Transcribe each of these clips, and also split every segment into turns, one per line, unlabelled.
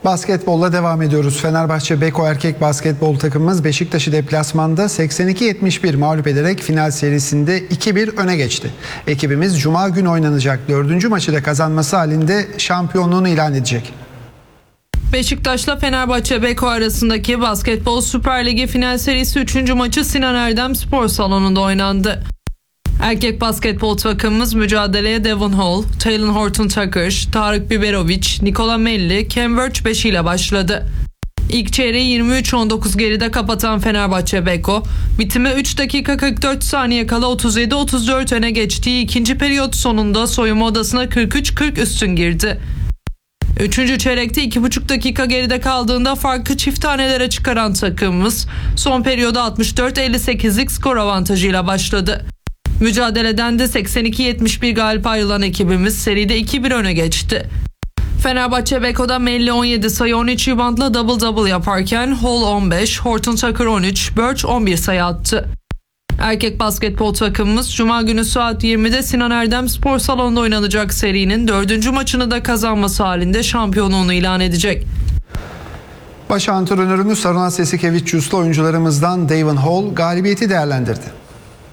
Basketbolla devam ediyoruz. Fenerbahçe Beko erkek basketbol takımımız Beşiktaş'ı deplasmanda 82-71 mağlup ederek final serisinde 2-1 öne geçti. Ekibimiz Cuma günü oynanacak 4. maçı da kazanması halinde şampiyonluğunu ilan edecek.
Beşiktaş'la Fenerbahçe Beko arasındaki Basketbol Süper Ligi final serisi 3. maçı Sinan Erdem Spor Salonu'nda oynandı. Erkek basketbol takımımız mücadeleye Devon Hall, Taylor Horton Tucker, Tarık Biberovic, Nikola Melli, Cambridge 5 ile başladı. İlk çeyreği 23-19 geride kapatan Fenerbahçe Beko, bitime 3 dakika 44 saniye kala 37-34 öne geçtiği ikinci periyot sonunda soyunma odasına 43-40 üstün girdi. Üçüncü çeyrekte 2,5 dakika geride kaldığında farkı çift tanelere çıkaran takımımız son periyoda 64-58'lik skor avantajıyla başladı. Mücadeleden de 82-71 galip ayrılan ekibimiz seride 2-1 öne geçti. Fenerbahçe Beko'da Melli 17 sayı 13 reboundla double yaparken Hall 15, Horton Tucker 13, Birch 11 sayı attı. Erkek basketbol takımımız Cuma günü saat 20'de Sinan Erdem Spor Salonu'nda oynanacak serinin 4. maçını da kazanması halinde şampiyonluğunu ilan edecek.
Baş antrenörümüz Sarunas Yasikevicius'la oyuncularımızdan Devon Hall galibiyeti değerlendirdi.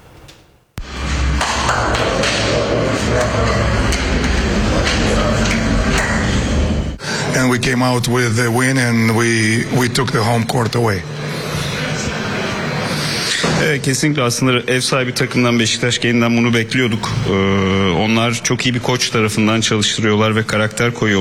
And we came out with the win and we took the home court away.
Evet, kesinlikle aslında ev sahibi takımdan Beşiktaş Genç'den bunu bekliyorduk. Onlar çok iyi bir koç tarafından çalıştırıyorlar ve karakter koyuyorlar.